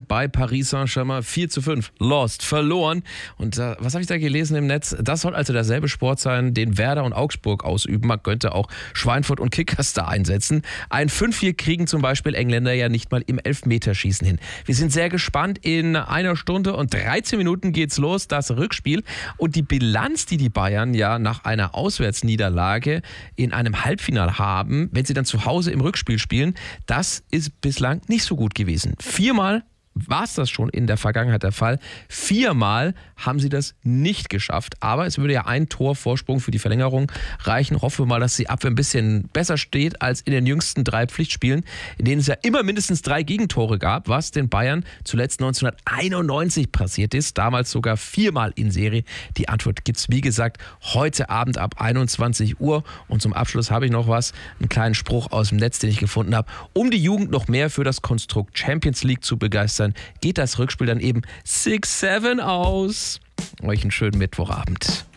bei Paris Saint-Germain 4:5. Lost, verloren. Und was habe ich da gelesen im Netz? Das soll also derselbe Sport sein, den Werder und Augsburg ausüben. Man könnte auch Schweinfurt und Kickers da einsetzen. Ein 5-4 kriegen zum Beispiel Engländer ja nicht mal im Elfmeterschießen hin. Wir sind sehr gespannt. In 1 Stunde und 13 Minuten geht's los, das Rückspiel. Und die Bilanz, die die Bayern ja nach einer Auswärtsniederlage in einem Halbfinale haben, wenn sie dann zu Hause im Rückspiel spielen, das ist bislang nicht so gut gewesen. 4-mal war es das schon in der Vergangenheit der Fall. 4-mal haben sie das nicht geschafft. Aber es würde ja ein Torvorsprung für die Verlängerung reichen. Hoffen wir mal, dass die Abwehr ein bisschen besser steht als in den jüngsten 3 Pflichtspielen, in denen es ja immer mindestens 3 Gegentore gab, was den Bayern zuletzt 1991 passiert ist. Damals sogar 4-mal in Serie. Die Antwort gibt es, wie gesagt, heute Abend ab 21 Uhr. Und zum Abschluss habe ich noch was, einen kleinen Spruch aus dem Netz, den ich gefunden habe. Um die Jugend noch mehr für das Konstrukt Champions League zu begeistern, geht das Rückspiel dann eben 6-7 aus. Euch einen schönen Mittwochabend.